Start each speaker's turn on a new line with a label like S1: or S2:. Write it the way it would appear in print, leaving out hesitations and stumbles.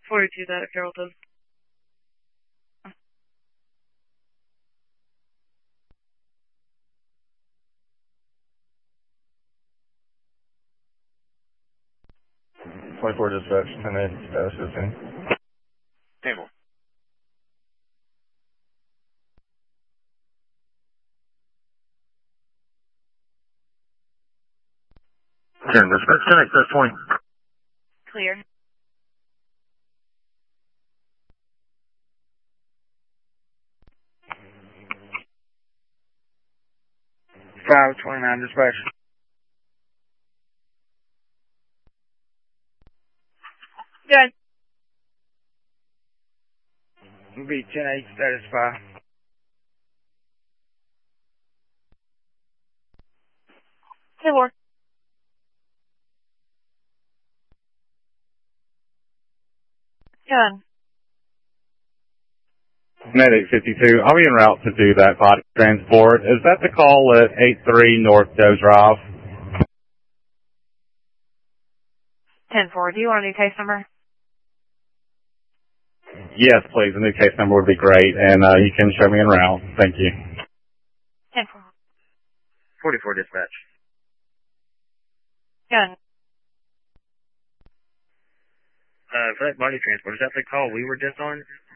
S1: 42 that at Carrollton.
S2: .24 dispatch, 10-8, status 15.
S3: Table.
S2: Turn dispatch, 10-8, status 20.
S1: Clear.
S2: Five 29 dispatch.
S1: Good.
S2: Will be 10-8, status 5.
S1: Table. Good.
S4: Medic 52, I'll be en route to do that body transport. Is that the call at 83 North Doe Drive?
S1: 10-4. Do you want a new case number?
S4: Yes, please. A new case number would be great, and you can show me en route. Thank you.
S1: 10-4.
S2: 44 dispatch.
S1: Good.
S2: For that body transport, is that the call we were just on?